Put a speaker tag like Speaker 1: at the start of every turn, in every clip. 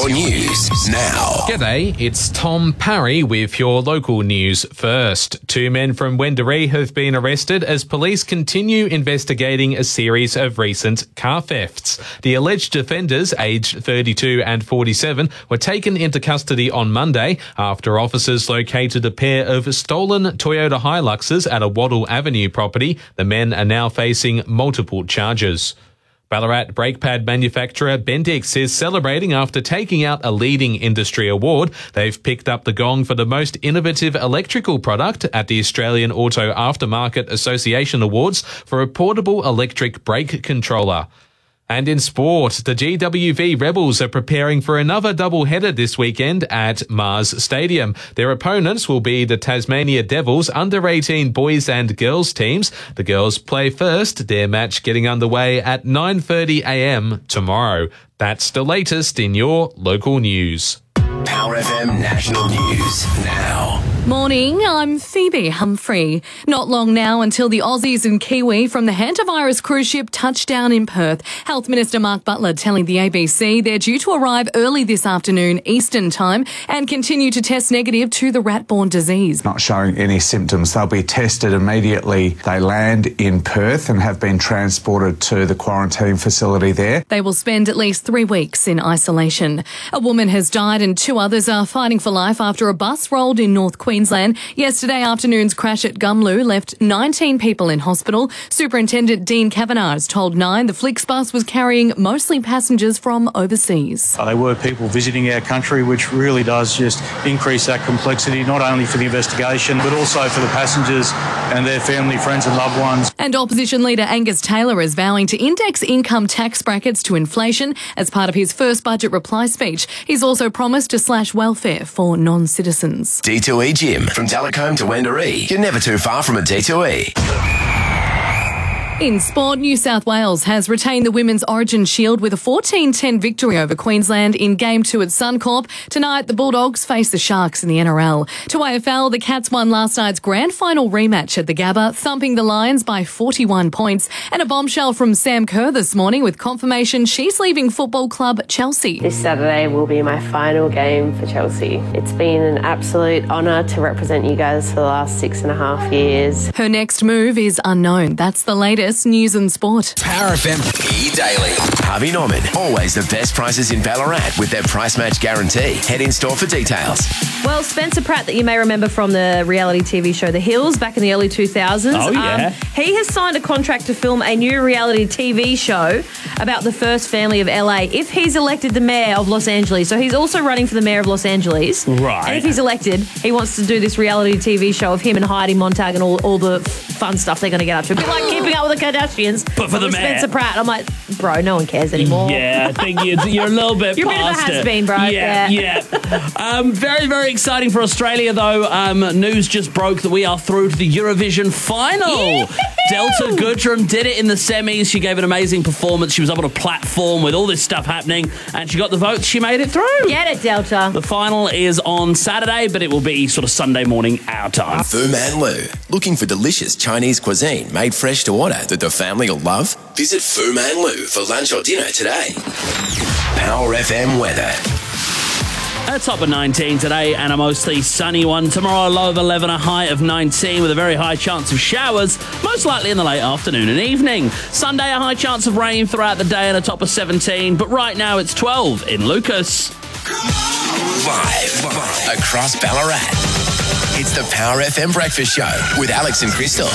Speaker 1: your news now.
Speaker 2: G'day, it's Tom Parry with your local news first. 2 men from Wendouree have been arrested as police continue investigating a series of recent car thefts. The alleged offenders, aged 32 and 47, were taken into custody on Monday after officers located a pair of stolen Toyota Hiluxes at a Waddle Avenue property. The men are now facing multiple charges. Ballarat brake pad manufacturer Bendix is celebrating after taking out a leading industry award. They've picked up the gong for the most innovative electrical product at the Australian Auto Aftermarket Association Awards for a portable electric brake controller. And in sport, the GWV Rebels are preparing for another double-header this weekend at Mars Stadium. Their opponents will be the Tasmania Devils under-18 boys and girls teams. The girls play first, their match getting underway at 9:30am tomorrow. That's the latest in your local news.
Speaker 1: Power FM National News now.
Speaker 3: Morning, I'm Phoebe Humphrey. Not long now until the Aussies and Kiwi from the Hantavirus cruise ship touch down in Perth. Health Minister Mark Butler telling the ABC they're due to arrive early this afternoon Eastern time and continue to test negative to the rat-borne disease.
Speaker 4: Not showing any symptoms. They'll be tested immediately they land in Perth and have been transported to the quarantine facility there.
Speaker 3: They will spend at least 3 weeks in isolation. A woman has died and 2 others are fighting for life after a bus rolled in North Queensland. Yesterday afternoon's crash at Gumlu left 19 people in hospital. Superintendent Dean Kavanagh has told Nine the Flixbus was carrying mostly passengers from overseas.
Speaker 5: They were people visiting our country, which really does just increase that complexity, not only for the investigation, but also for the passengers and their family, friends and loved ones.
Speaker 3: And opposition leader Angus Taylor is vowing to index income tax brackets to inflation as part of his first budget reply speech. He's also promised to slash welfare for non-citizens.
Speaker 1: D2E Gym. From Telecombe to Wendouree. You're never too far from a D2E.
Speaker 3: In sport, New South Wales has retained the Women's Origin Shield with a 14-10 victory over Queensland in Game 2 at Suncorp. Tonight, the Bulldogs face the Sharks in the NRL. To AFL, the Cats won last night's grand final rematch at the Gabba, thumping the Lions by 41 points. And a bombshell from Sam Kerr this morning with confirmation she's leaving football club Chelsea.
Speaker 6: This Saturday will be my final game for Chelsea. It's been an absolute honour to represent you guys for the last 6.5 years.
Speaker 3: Her next move is unknown. That's the latest news and sport.
Speaker 1: Power FM E-Daily. Harvey Norman. Always the best prices in Ballarat with their price match guarantee. Head in store for details.
Speaker 7: Well, Spencer Pratt, that you may remember from the reality TV show The Hills back in the early 2000s.
Speaker 8: Oh, yeah.
Speaker 7: He has signed a contract to film a new reality TV show about the first family of LA if he's elected the mayor of Los Angeles. So he's also running for the mayor of Los Angeles.
Speaker 8: Right.
Speaker 7: And if he's elected, he wants to do this reality TV show of him and Heidi Montag and all the fun stuff they're going to get up to. A bit like Keeping Up with the Kardashians.
Speaker 8: But for the mayor.
Speaker 7: Spencer Pratt. I'm like, bro, no one cares anymore.
Speaker 8: Yeah, I think you're a little bit
Speaker 7: You're a bit of a
Speaker 8: past it.
Speaker 7: has-been, bro.
Speaker 8: Yeah. Very, very exciting for Australia, though. News just broke that we are through to the Eurovision final. Delta Goodrum did it in the semis. She gave an amazing performance. She was up on a platform with all this stuff happening, and she got the votes. She made it through.
Speaker 7: Get it, Delta.
Speaker 8: The final is on Saturday, but it will be sort of Sunday morning our time.
Speaker 1: Fu Man Lu. Looking for delicious Chinese cuisine made fresh to order that the family will love? Visit Fu Man Lu for lunch or dinner today. Power FM weather.
Speaker 8: A top of 19 today and a mostly sunny one. Tomorrow, a low of 11, a high of 19 with a very high chance of showers, most likely in the late afternoon and evening. Sunday, a high chance of rain throughout the day and a top of 17, but right now it's 12 in Lucas.
Speaker 1: Live across Ballarat. It's the Power FM Breakfast Show with Alex and Crystal.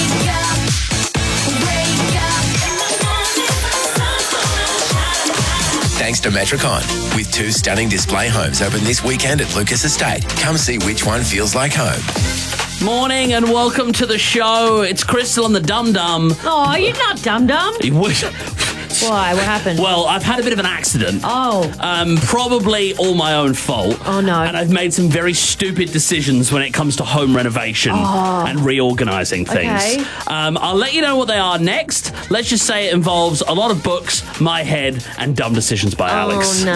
Speaker 1: Thanks to Metricon. With 2 stunning display homes open this weekend at Lucas Estate. Come see which one feels like home.
Speaker 8: Morning and welcome to the show. It's Crystal and the Dum Dum.
Speaker 7: Oh, you're not dum-dum. Why? What happened?
Speaker 8: Well, I've had a bit of an accident.
Speaker 7: Oh.
Speaker 8: Probably all my own fault.
Speaker 7: Oh, no.
Speaker 8: And I've made some very stupid decisions when it comes to home renovation and reorganising things.
Speaker 7: Okay.
Speaker 8: I'll let you know what they are next. Let's just say it involves a lot of books, my head, and dumb decisions by Alex.
Speaker 7: Oh, no.